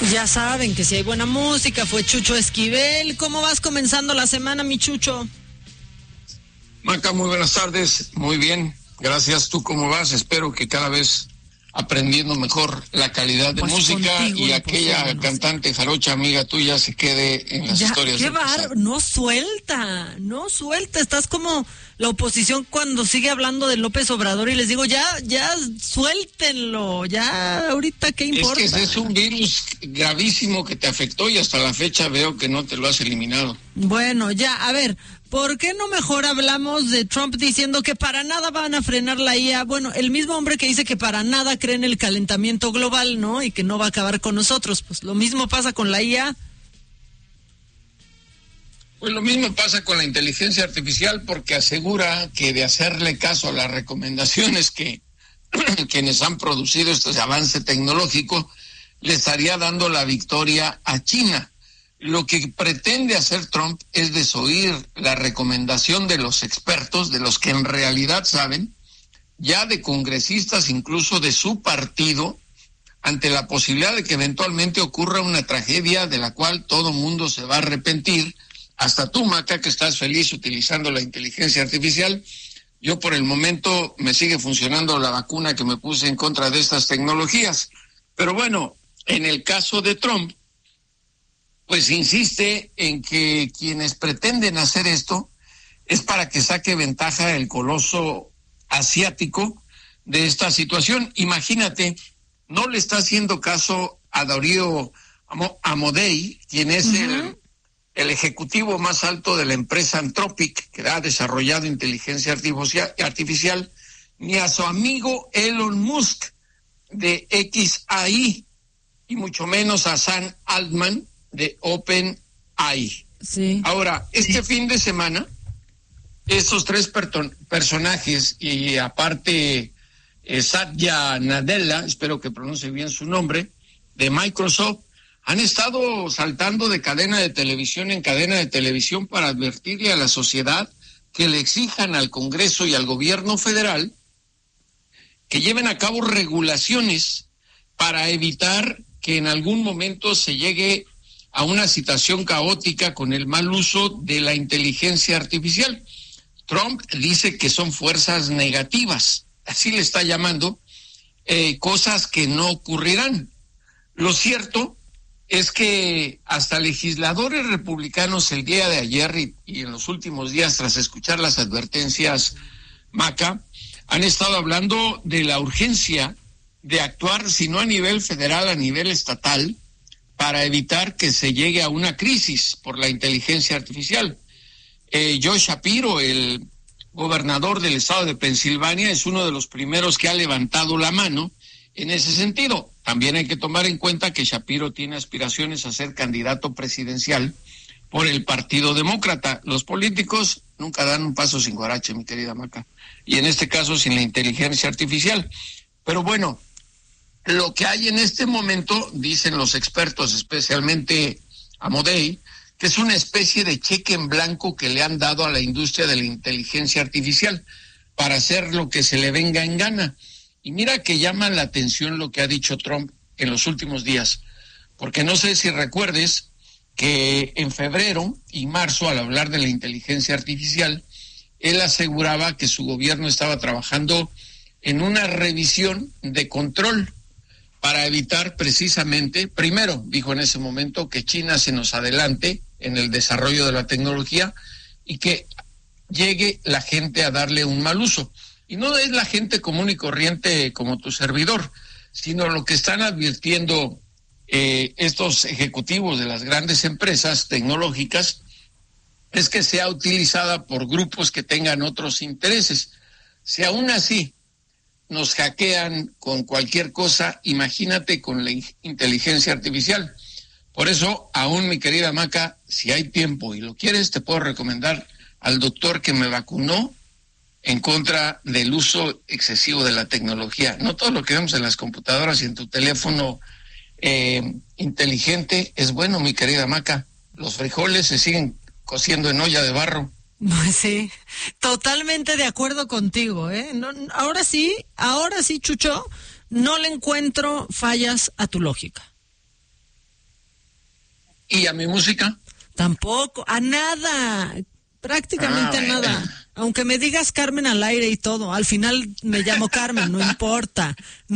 Ya saben que si hay buena música, fue Chucho Esquivel. ¿Cómo vas comenzando la semana, mi Chucho? Maca, muy buenas tardes. Muy bien, gracias. ¿Tú cómo vas? Espero que cada vez aprendiendo mejor la calidad de música y aquella cantante jarocha amiga tuya se quede en las historias qué del pasado. No suelta. Estás como la oposición cuando sigue hablando de López Obrador y les digo, ya suéltenlo, ya ahorita qué importa. Es que es un virus gravísimo que te afectó y hasta la fecha veo que no te lo has eliminado. Bueno, ya, a ver, ¿por qué no mejor hablamos de Trump diciendo que para nada van a frenar la IA? Bueno, el mismo hombre que dice que para nada cree en el calentamiento global, ¿no? Y que no va a acabar con nosotros. Pues lo mismo pasa con la IA. Pues lo mismo pasa con la inteligencia artificial, porque asegura que de hacerle caso a las recomendaciones que quienes han producido este avance tecnológico, le estaría dando la victoria a China. Lo que pretende hacer Trump es desoír la recomendación de los expertos, de los que en realidad saben, ya de congresistas incluso de su partido, ante la posibilidad de que eventualmente ocurra una tragedia de la cual todo mundo se va a arrepentir, hasta tú, Maca, que estás feliz utilizando la inteligencia artificial. Yo por el momento me sigue funcionando la vacuna que me puse en contra de estas tecnologías. Pero bueno, en el caso de Trump, pues insiste en que quienes pretenden hacer esto es para que saque ventaja el coloso asiático de esta situación. Imagínate, no le está haciendo caso a Darío Amodei, quien es el ejecutivo más alto de la empresa Anthropic, que ha desarrollado inteligencia artificial, ni a su amigo Elon Musk de XAI, y mucho menos a Sam Altman de OpenAI. Sí. Ahora, este fin de semana, estos tres personajes, y aparte Satya Nadella, espero que pronuncie bien su nombre, de Microsoft, han estado saltando de cadena de televisión en cadena de televisión para advertirle a la sociedad que le exijan al Congreso y al gobierno federal que lleven a cabo regulaciones para evitar que en algún momento se llegue a una situación caótica con el mal uso de la inteligencia artificial. Trump dice que son fuerzas negativas, así le está llamando, cosas que no ocurrirán. Lo cierto es que hasta legisladores republicanos el día de ayer y en los últimos días, tras escuchar las advertencias, Maca, han estado hablando de la urgencia de actuar, si no a nivel federal, a nivel estatal, para evitar que se llegue a una crisis por la inteligencia artificial. Joe Shapiro, el gobernador del estado de Pensilvania, es uno de los primeros que ha levantado la mano en ese sentido. También hay que tomar en cuenta que Shapiro tiene aspiraciones a ser candidato presidencial por el Partido Demócrata. Los políticos nunca dan un paso sin guarache, mi querida Maca, y en este caso sin la inteligencia artificial. Pero bueno, lo que hay en este momento, dicen los expertos, especialmente Amodei, que es una especie de cheque en blanco que le han dado a la industria de la inteligencia artificial para hacer lo que se le venga en gana. Y mira que llama la atención lo que ha dicho Trump en los últimos días, porque no sé si recuerdes que en febrero y marzo, al hablar de la inteligencia artificial, él aseguraba que su gobierno estaba trabajando en una revisión de control para evitar precisamente, primero, dijo en ese momento, que China se nos adelante en el desarrollo de la tecnología y que llegue la gente a darle un mal uso. Y no es la gente común y corriente como tu servidor, sino lo que están advirtiendo estos ejecutivos de las grandes empresas tecnológicas es que sea utilizada por grupos que tengan otros intereses. Si aún así nos hackean con cualquier cosa, imagínate con la inteligencia artificial. Por eso, aún mi querida Maca, si hay tiempo y lo quieres, te puedo recomendar al doctor que me vacunó en contra del uso excesivo de la tecnología. No todo lo que vemos en las computadoras y en tu teléfono inteligente es bueno, mi querida Maca. Los frijoles se siguen cociendo en olla de barro. Sí, totalmente de acuerdo contigo, ¿eh? No, ahora sí, Chucho, no le encuentro fallas a tu lógica. ¿Y a mi música? Tampoco, a nada, prácticamente a nada. Aunque me digas Carmen al aire y todo, al final me llamo Carmen, no importa.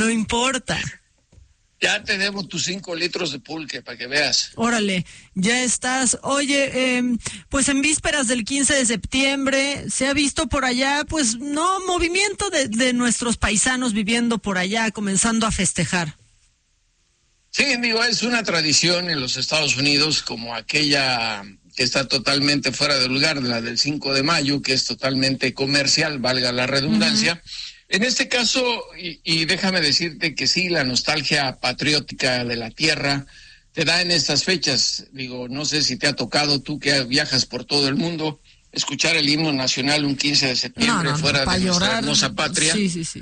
Ya te debo tus 5 litros de pulque para que veas. Órale, ya estás. Oye, pues en vísperas del 15 de septiembre se ha visto por allá, pues no, movimiento de nuestros paisanos viviendo por allá, comenzando a festejar. Sí, digo, es una tradición en los Estados Unidos como aquella que está totalmente fuera de lugar, la del 5 de mayo, que es totalmente comercial, valga la redundancia. En este caso, y déjame decirte que sí, la nostalgia patriótica de la tierra te da en estas fechas. Digo, no sé si te ha tocado, tú que viajas por todo el mundo, escuchar el himno nacional un 15 de septiembre fuera de nuestra hermosa patria. Sí.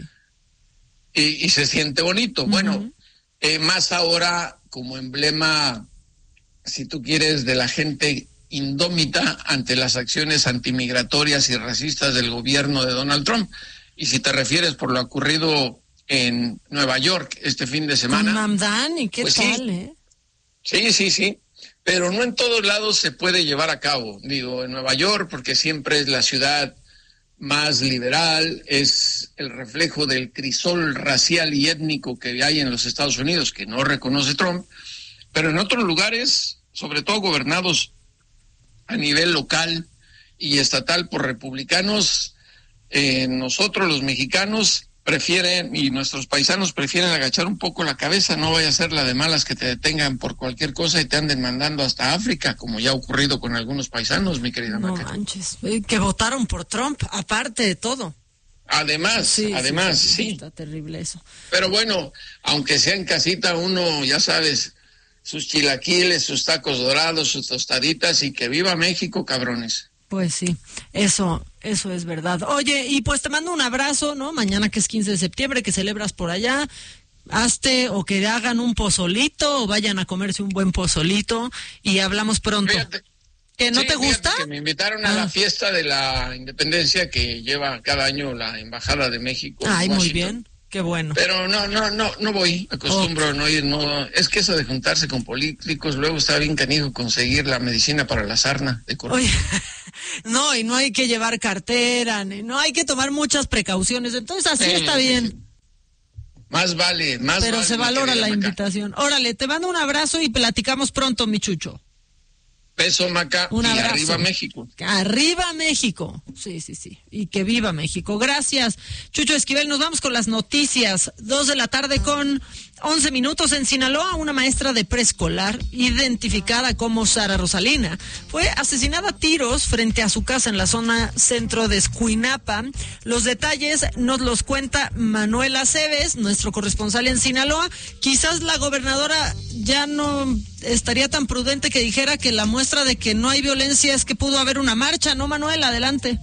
Y se siente bonito. Bueno, más ahora como emblema, si tú quieres, de la gente indómita ante las acciones antimigratorias y racistas del gobierno de Donald Trump. Y si te refieres por lo ocurrido en Nueva York este fin de semana. Con Mamdani, ¿qué pues tal, Sí, pero no en todos lados se puede llevar a cabo. Digo, en Nueva York, porque siempre es la ciudad más liberal, es el reflejo del crisol racial y étnico que hay en los Estados Unidos, que no reconoce Trump, pero en otros lugares, sobre todo gobernados a nivel local y estatal por republicanos, nosotros los mexicanos prefieren, y nuestros paisanos prefieren agachar un poco la cabeza, no vaya a ser la de malas que te detengan por cualquier cosa y te anden mandando hasta África, como ya ha ocurrido con algunos paisanos, mi querida Maca. No manches, que votaron por Trump, aparte de todo. Además, sí. Está terrible eso. Pero bueno, aunque sea en casita, uno, ya sabes, sus chilaquiles, sus tacos dorados, sus tostaditas, y que viva México, cabrones. Pues sí, eso es verdad. Oye, y pues te mando un abrazo, ¿no? Mañana que es 15 de septiembre, que celebras por allá, hazte o que hagan un pozolito o vayan a comerse un buen pozolito y hablamos pronto. Fíjate, ¿Que no te gusta? Que me invitaron a la fiesta de la independencia que lleva cada año la Embajada de México. Ay, muy bien. Qué bueno. Pero no voy, acostumbro no ir, no, es que eso de juntarse con políticos, luego está bien canijo conseguir la medicina para la sarna de Oye, no, y no hay que llevar cartera, no hay que tomar muchas precauciones, entonces así está bien. Sí. Más vale. Pero se valora la invitación. Órale, te mando un abrazo y platicamos pronto, mi Chucho. Beso, Maca, un abrazo. Y arriba México. Arriba México. Sí. Y que viva México. Gracias, Chucho Esquivel. Nos vamos con las noticias. 2:11 p.m. en Sinaloa. Una maestra de preescolar, identificada como Sara Rosalina, fue asesinada a tiros frente a su casa en la zona centro de Escuinapa. Los detalles nos los cuenta Manuel Aceves, nuestro corresponsal en Sinaloa. Quizás la gobernadora ya no estaría tan prudente que dijera que la muestra de que no hay violencia es que pudo haber una marcha, ¿no, Manuel? Adelante.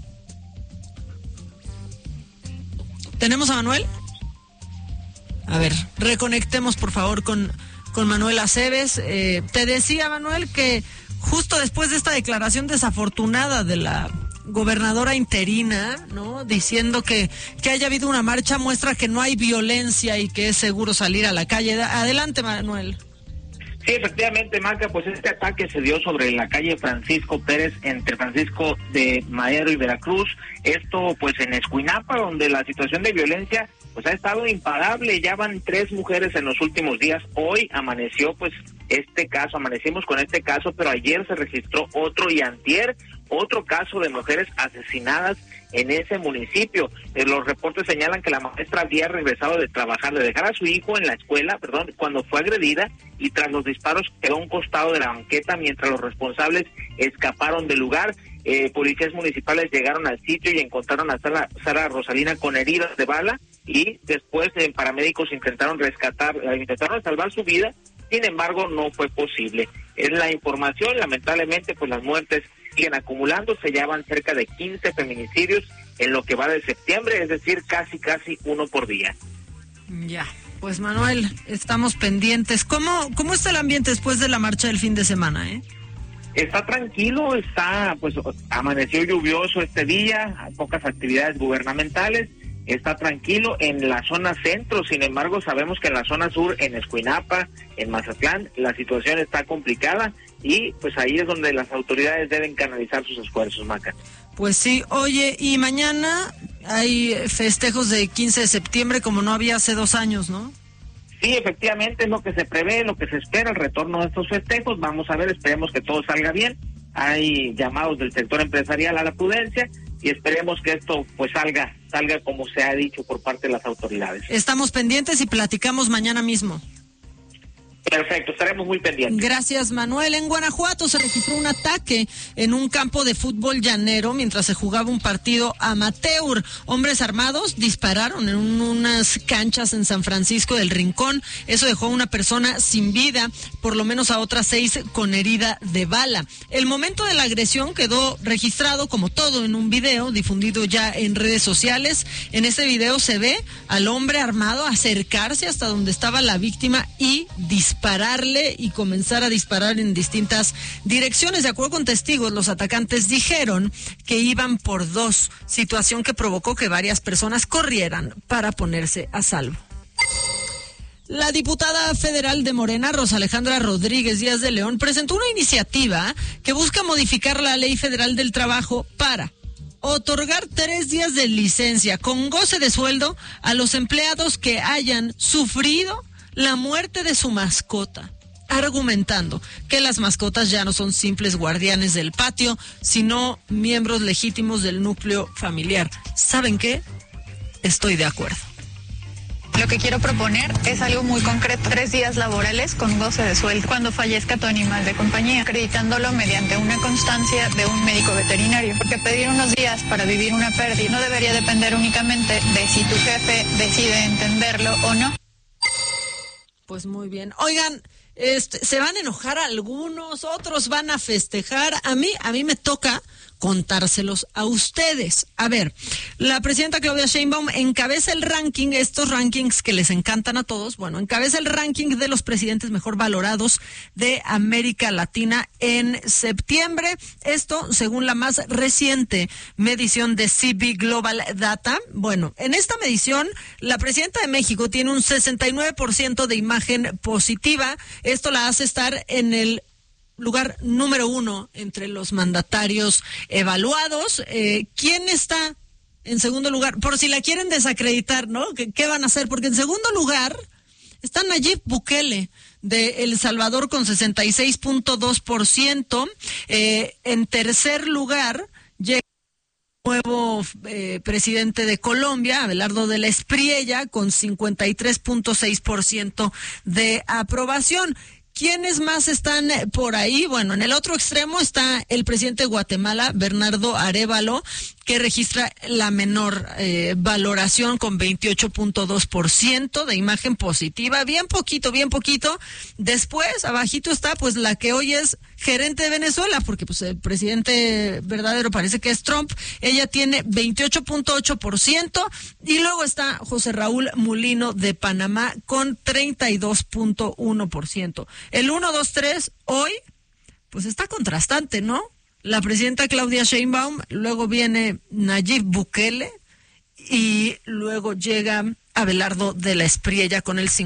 ¿Tenemos a Manuel? A ver, reconectemos por favor con Manuel Aceves. Te decía, Manuel, que justo después de esta declaración desafortunada de la gobernadora interina, ¿no? Diciendo que haya habido una marcha muestra que no hay violencia y que es seguro salir a la calle. Adelante, Manuel. Sí, efectivamente, Maca, pues este ataque se dio sobre la calle Francisco Pérez, entre Francisco de Madero y Veracruz, esto pues en Escuinapa, donde la situación de violencia pues ha estado imparable. Ya van 3 mujeres en los últimos días. Hoy amaneció pues amanecimos con este caso, pero ayer se registró otro y antier otro caso de mujeres asesinadas en ese municipio. Los reportes señalan que la maestra había regresado de trabajar, de dejar a su hijo en la escuela, cuando fue agredida, y tras los disparos quedó a un costado de la banqueta mientras los responsables escaparon del lugar. Policías municipales llegaron al sitio y encontraron a Sara Rosalina con heridas de bala, y después paramédicos intentaron salvar su vida. Sin embargo, no fue posible. Es la información. Lamentablemente, pues las muertes siguen acumulándose. Ya van cerca de 15 feminicidios en lo que va de septiembre, es decir, casi uno por día. Ya, pues Manuel, estamos pendientes. ¿Cómo está el ambiente después de la marcha del fin de semana, Está tranquilo, pues amaneció lluvioso este día, hay pocas actividades gubernamentales. está tranquilo en la zona centro. Sin embargo, sabemos que en la zona sur, en Escuinapa, en Mazatlán, la situación está complicada y pues ahí es donde las autoridades deben canalizar sus esfuerzos, Maca. Pues sí, oye, y mañana hay festejos de 15 de septiembre como no había hace 2 años, ¿no? Sí, efectivamente es lo que se prevé, lo que se espera, el retorno de estos festejos. Vamos a ver, esperemos que todo salga bien. Hay llamados del sector empresarial a la prudencia y esperemos que esto pues salga como se ha dicho por parte de las autoridades. Estamos pendientes y platicamos mañana mismo. Perfecto, estaremos muy pendientes. Gracias, Manuel. En Guanajuato se registró un ataque en un campo de fútbol llanero mientras se jugaba un partido amateur. Hombres armados dispararon en unas canchas en San Francisco del Rincón. Eso dejó a una persona sin vida, por lo menos a otras 6 con herida de bala. El momento de la agresión quedó registrado como todo en un video difundido ya en redes sociales. En este video se ve al hombre armado acercarse hasta donde estaba la víctima y dispararle y comenzar a disparar en distintas direcciones. De acuerdo con testigos, los atacantes dijeron que iban por 2, situación que provocó que varias personas corrieran para ponerse a salvo. La diputada federal de Morena, Rosa Alejandra Rodríguez Díaz de León, presentó una iniciativa que busca modificar la Ley Federal del Trabajo para otorgar 3 días de licencia con goce de sueldo a los empleados que hayan sufrido la muerte de su mascota, argumentando que las mascotas ya no son simples guardianes del patio, sino miembros legítimos del núcleo familiar. ¿Saben qué? Estoy de acuerdo. Lo que quiero proponer es algo muy concreto, 3 días laborales con goce de sueldo cuando fallezca tu animal de compañía, acreditándolo mediante una constancia de un médico veterinario, porque pedir unos días para vivir una pérdida no debería depender únicamente de si tu jefe decide entenderlo o no. Pues muy bien. Oigan, se van a enojar algunos, otros van a festejar. A mí me toca contárselos a ustedes. A ver, la presidenta Claudia Sheinbaum encabeza el ranking, estos rankings que les encantan a todos, bueno, encabeza el ranking de los presidentes mejor valorados de América Latina en septiembre. Esto según la más reciente medición de CB Global Data. Bueno, en esta medición, la presidenta de México tiene un 69% de imagen positiva. Esto la hace estar en el lugar número 1 entre los mandatarios evaluados. ¿Quién está en segundo lugar? Por si la quieren desacreditar, ¿no? ¿Qué van a hacer? Porque en segundo lugar está Nayib Bukele de El Salvador con 66.2%. En tercer lugar llega el nuevo presidente de Colombia, Abelardo de la Espriella, con 53.6% de aprobación. ¿Quiénes más están por ahí? Bueno, en el otro extremo está el presidente de Guatemala, Bernardo Arévalo, que registra la menor valoración con 28.2% de imagen positiva, bien poquito. Después, abajito está pues la que hoy es gerente de Venezuela, porque pues el presidente verdadero parece que es Trump. Ella tiene 28.8% y luego está José Raúl Mulino de Panamá con 32.1%. El 1, 2, 3 hoy pues está contrastante, ¿no? La presidenta Claudia Sheinbaum, luego viene Nayib Bukele y luego llega Abelardo de la Espriella con el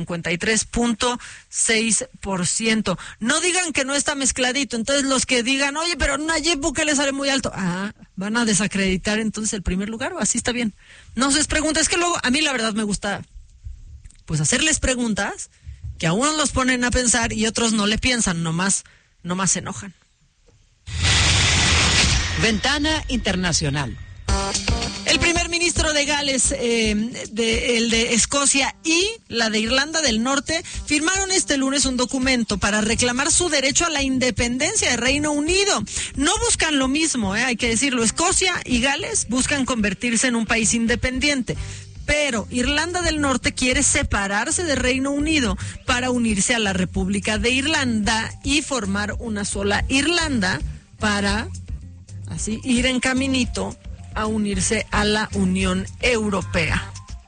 53.6%. No digan que no está mezcladito, entonces los que digan, oye, pero Nayib Bukele sale muy alto, van a desacreditar entonces el primer lugar, o así está bien. No se les pregunta, es que luego a mí la verdad me gusta pues hacerles preguntas que a unos los ponen a pensar y otros no le piensan, nomás se enojan. Ventana Internacional. El primer ministro de Gales, el de Escocia y la de Irlanda del Norte firmaron este lunes un documento para reclamar su derecho a la independencia de Reino Unido. No buscan lo mismo, hay que decirlo. Escocia y Gales buscan convertirse en un país independiente, pero Irlanda del Norte quiere separarse de Reino Unido para unirse a la República de Irlanda y formar una sola Irlanda para así ir en caminito a unirse a la Unión Europea.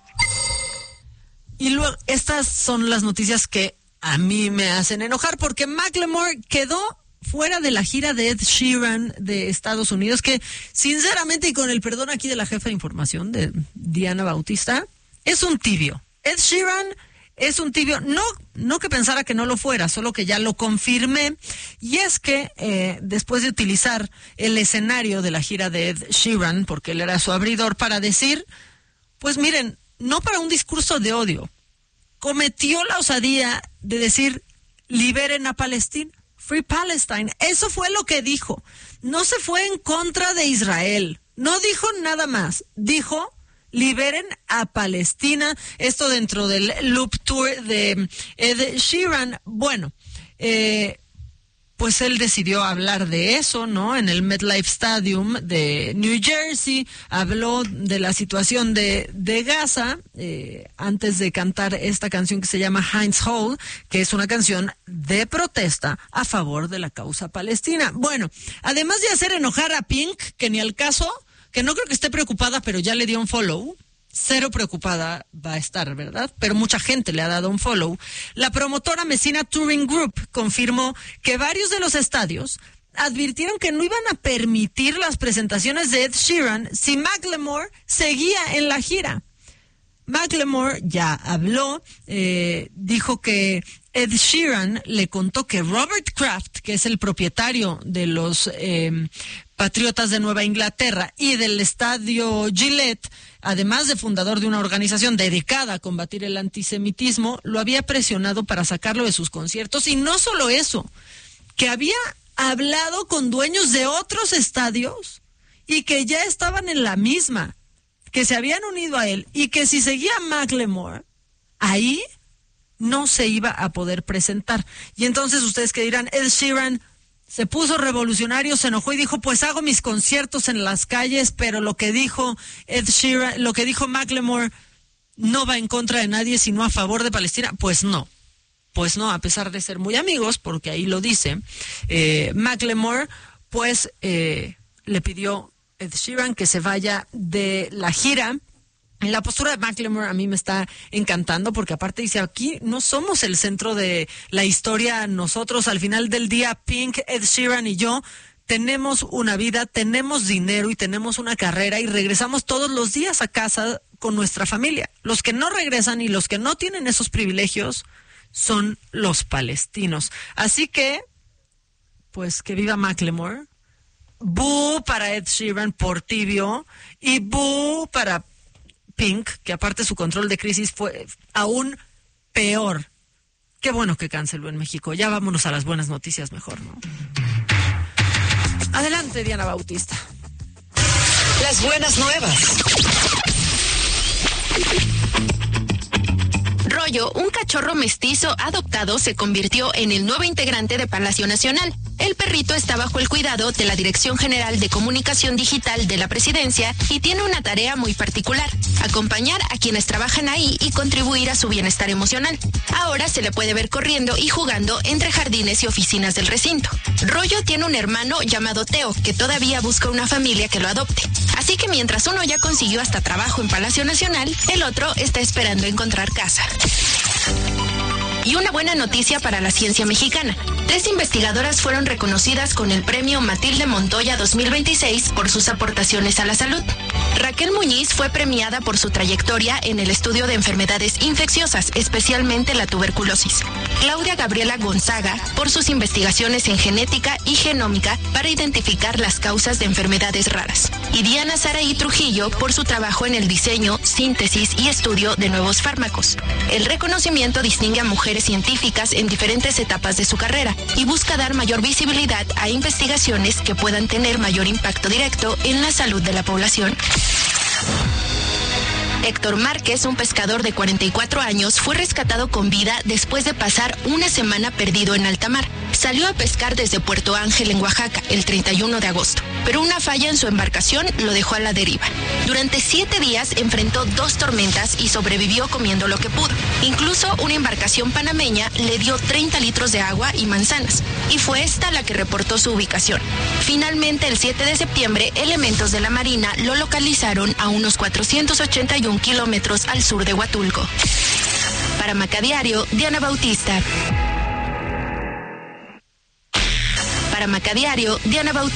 Y luego, estas son las noticias que a mí me hacen enojar, porque Macklemore quedó fuera de la gira de Ed Sheeran de Estados Unidos, que sinceramente, y con el perdón aquí de la jefa de información de Diana Bautista, es un tibio. Ed Sheeran es un tibio, no que pensara que no lo fuera, solo que ya lo confirmé, y es que después de utilizar el escenario de la gira de Ed Sheeran, porque él era su abridor, para decir, pues miren, no para un discurso de odio, cometió la osadía de decir, liberen a Palestina, Free Palestine. Eso fue lo que dijo. No se fue en contra de Israel, no dijo nada más, dijo, liberen a Palestina, esto dentro del Loop Tour de Ed Sheeran. Bueno, pues él decidió hablar de eso, ¿no? En el MetLife Stadium de New Jersey, habló de la situación de Gaza, antes de cantar esta canción que se llama Heinz Hole, que es una canción de protesta a favor de la causa palestina. Bueno, además de hacer enojar a Pink, que ni al caso, que no creo que esté preocupada, pero ya le dio un follow. Cero preocupada va a estar, ¿verdad? Pero mucha gente le ha dado un follow. La promotora Messina Touring Group confirmó que varios de los estadios advirtieron que no iban a permitir las presentaciones de Ed Sheeran si Macklemore seguía en la gira. Macklemore ya habló, dijo que Ed Sheeran le contó que Robert Kraft, que es el propietario de los Patriotas de Nueva Inglaterra y del estadio Gillette, además de fundador de una organización dedicada a combatir el antisemitismo, lo había presionado para sacarlo de sus conciertos. Y no solo eso, que había hablado con dueños de otros estadios y que ya estaban en la misma, que se habían unido a él, y que si seguía Macklemore, ahí no se iba a poder presentar. Y entonces ustedes que dirán, Ed Sheeran se puso revolucionario, se enojó y dijo, pues hago mis conciertos en las calles, pero lo que dijo Ed Sheeran, lo que dijo Macklemore, no va en contra de nadie, sino a favor de Palestina. Pues no, a pesar de ser muy amigos, porque ahí lo dice, Macklemore, pues le pidió Ed Sheeran que se vaya de la gira. La postura de Macklemore a mí me está encantando, porque aparte dice, aquí no somos el centro de la historia, nosotros al final del día, Pink, Ed Sheeran y yo, tenemos una vida, tenemos dinero y tenemos una carrera y regresamos todos los días a casa con nuestra familia. Los que no regresan y los que no tienen esos privilegios son los palestinos. Así que, pues que viva Macklemore, boo para Ed Sheeran por tibio y boo para Pink, que aparte su control de crisis fue aún peor. Qué bueno que canceló en México. Ya vámonos a las buenas noticias mejor, ¿no? Adelante, Diana Bautista. Las buenas nuevas. Rollo, un cachorro mestizo adoptado, se convirtió en el nuevo integrante de Palacio Nacional. El perrito está bajo el cuidado de la Dirección General de Comunicación Digital de la Presidencia y tiene una tarea muy particular: acompañar a quienes trabajan ahí y contribuir a su bienestar emocional. Ahora se le puede ver corriendo y jugando entre jardines y oficinas del recinto. Rollo tiene un hermano llamado Teo, que todavía busca una familia que lo adopte. Así que mientras uno ya consiguió hasta trabajo en Palacio Nacional, el otro está esperando encontrar casa. Y una buena noticia para la ciencia mexicana. 3 investigadoras fueron reconocidas con el premio Matilde Montoya 2026 por sus aportaciones a la salud. Raquel Muñiz fue premiada por su trayectoria en el estudio de enfermedades infecciosas, especialmente la tuberculosis. Claudia Gabriela Gonzaga por sus investigaciones en genética y genómica para identificar las causas de enfermedades raras. Y Diana Saraí Trujillo por su trabajo en el diseño, síntesis y estudio de nuevos fármacos. El reconocimiento distingue a mujeres científicas en diferentes etapas de su carrera y busca dar mayor visibilidad a investigaciones que puedan tener mayor impacto directo en la salud de la población. Héctor Márquez, un pescador de 44 años, fue rescatado con vida después de pasar una semana perdido en alta mar. Salió a pescar desde Puerto Ángel, en Oaxaca, el 31 de agosto, pero una falla en su embarcación lo dejó a la deriva. Durante 7 días enfrentó 2 tormentas y sobrevivió comiendo lo que pudo. Incluso una embarcación panameña le dio 30 litros de agua y manzanas, y fue esta la que reportó su ubicación. Finalmente, el 7 de septiembre, elementos de la Marina lo localizaron a unos 481 kilómetros al sur de Huatulco. Para Macadiario, Diana Bautista. Para Maca Diario, Diana Bautista.